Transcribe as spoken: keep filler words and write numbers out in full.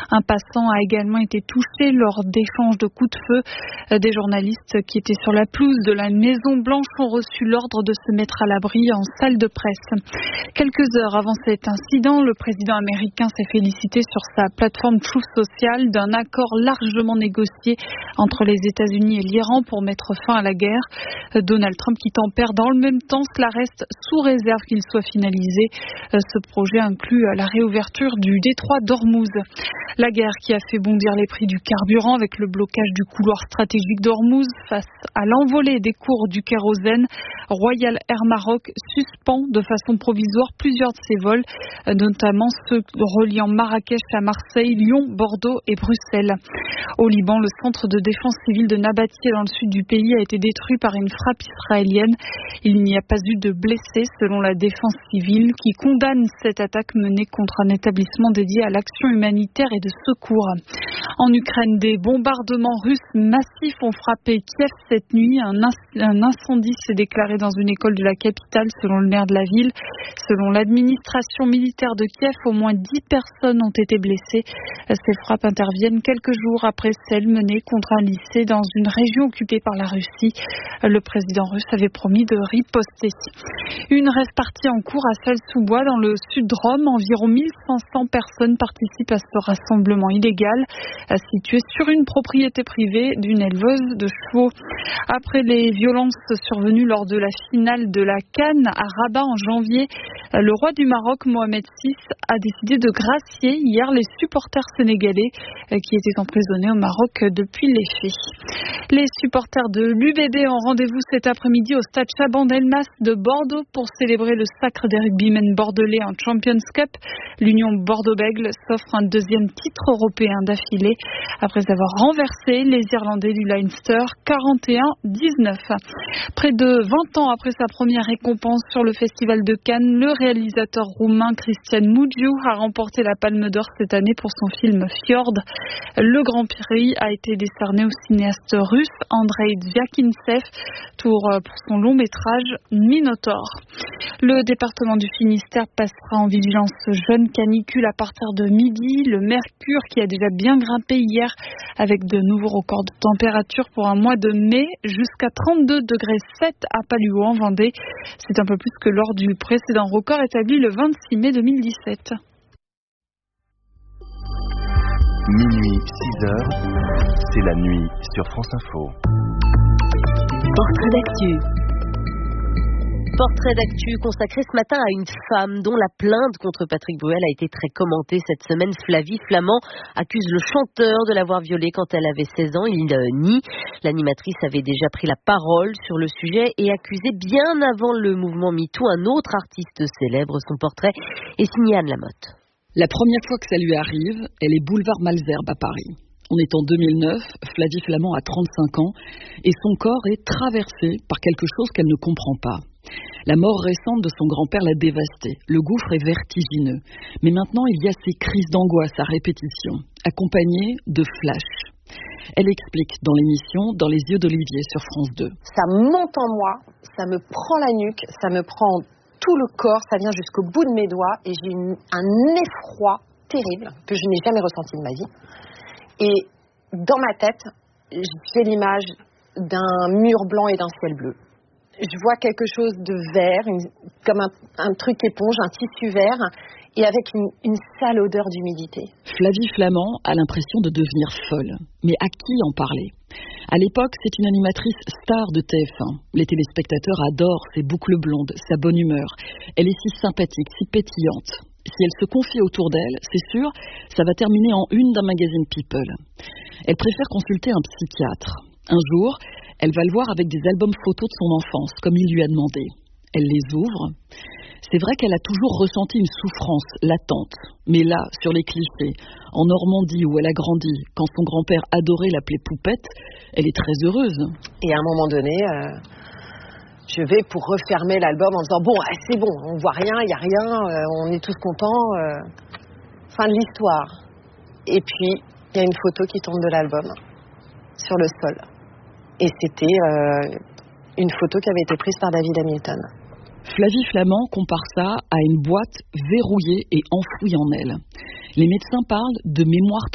Un passant a également été touché lors d'échanges de coups de feu. Des journalistes qui étaient sur la pelouse de la Maison Blanche ont reçu l'ordre de se mettre à l'abri en salle de presse. Quelques heures avant cet incident, le président américain s'est félicité sur sa plateforme Truth Social d'un accord largement négocié entre les États-Unis et l'Iran pour mettre fin à la guerre. Donald Trump qui tempère dans le même temps, cela reste sous réserve qu'il soit finalisé. Ce projet inclut la réouverture du détroit d'Ormuz. La guerre qui a fait bondir les prix du carburant avec le blocage du couloir stratégique d'Ormuz face à l'envolée des cours du kérosène. Royal Air Maroc suspend de façon provisoire plusieurs de ses vols, notamment ceux reliant Marrakech à Marseille, Lyon, Bordeaux et Bruxelles. Au Liban, le centre de défense civile de Nabatieh dans le sud du pays a été détruit par une frappe israélienne. Il n'y a pas eu de blessés selon la défense civile qui condamne cette attaque menée contre un établissement dédié à l'action humanitaire et de secours. En Ukraine, des bombardements russes massifs ont frappé Kiev cette nuit. Un, inc- un incendie s'est déclaré dans une école de la capitale selon le maire de la ville. Selon l'administration militaire de Kiev, au moins dix personnes ont été blessées. Ces frappes interviennent quelques jours après celles menées contre un lycée dans une région occupée par la Russie. Le président russe avait promis de riposter. Une rave partie en cours à Celles-sous-Bois dans le sud de Rome. Environ mille cinq cents personnes participent à ce rassemblement illégal situé sur une propriété privée d'une éleveuse de chevaux. Après les violences survenues lors de la finale de la CAN à Rabat en janvier, le roi du Maroc, Mohamed six, a décidé de gracier hier les supporters sénégalais qui étaient emprisonnés au Maroc depuis les faits. Les supporters de l'U B B ont rendez-vous cet après-midi au stade Chaban-Delmas de Bordeaux pour célébrer le sacre des rugbymen bordelais en Champions Cup. L'Union Bordeaux-Bègles s'offre un deuxième titre européen d'affilée après avoir renversé les Irlandais du Leinster quarante et un à dix-neuf. Près de vingt ans après sa première récompense sur le Festival de Cannes, le réalisateur roumain Cristian Mungiu a remporté la Palme d'Or cette année pour son film Fjord. Le Grand Prix a été décerné au cinéaste russe Andrei Dviakintsev pour son long métrage Minotaur. Le département du Finistère passera en vigilance jaune canicule à partir de midi. Le mercure qui a déjà bien grimpé hier avec de nouveaux records de température pour un mois de mai jusqu'à trente-deux degrés sept à Paluo en Vendée. C'est un peu plus que lors du précédent record établi le vingt-six mai deux mille dix-sept. Minuit, six heures, c'est la nuit sur France Info. Portrait d'actu. Portrait d'actu consacré ce matin à une femme dont la plainte contre Patrick Bruel a été très commentée cette semaine. Flavie Flament accuse le chanteur de l'avoir violée quand elle avait seize ans. Il euh, nie. L'animatrice avait déjà pris la parole sur le sujet et accusé bien avant le mouvement MeToo un autre artiste célèbre. Son portrait est signé Anne Lamotte. La première fois que ça lui arrive, elle est boulevard Malesherbes à Paris. On est en deux mille neuf, Flavie Flament a trente-cinq ans et son corps est traversé par quelque chose qu'elle ne comprend pas. La mort récente de son grand-père l'a dévastée. Le gouffre est vertigineux. Mais maintenant, il y a ces crises d'angoisse à répétition, accompagnées de flashs. Elle explique dans l'émission Dans les yeux d'Olivier sur France deux. Ça monte en moi, ça me prend la nuque, ça me prend tout le corps, ça vient jusqu'au bout de mes doigts et j'ai une, un effroi terrible que je n'ai jamais ressenti de ma vie. Et dans ma tête, j'ai l'image d'un mur blanc et d'un ciel bleu. Je vois quelque chose de vert, une, comme un, un truc éponge, un tissu vert, et avec une, une sale odeur d'humidité. Flavie Flament a l'impression de devenir folle. Mais à qui en parler ? À l'époque, c'est une animatrice star de T F un. Les téléspectateurs adorent ses boucles blondes, sa bonne humeur. Elle est si sympathique, si pétillante. Si elle se confie autour d'elle, c'est sûr, ça va terminer en une d'un magazine People. Elle préfère consulter un psychiatre. Un jour, elle va le voir avec des albums photos de son enfance, comme il lui a demandé. Elle les ouvre. C'est vrai qu'elle a toujours ressenti une souffrance latente. Mais là, sur les clichés, en Normandie où elle a grandi, quand son grand-père adorait l'appeler Poupette, elle est très heureuse. Et à un moment donné, euh, je vais pour refermer l'album en disant « Bon, c'est bon, on voit rien, il n'y a rien, euh, on est tous contents. Euh, » Fin de l'histoire. Et puis, il y a une photo qui tombe de l'album, sur le sol. Et c'était euh, une photo qui avait été prise par David Hamilton. Flavie Flament compare ça à une boîte verrouillée et enfouie en elle. Les médecins parlent de mémoire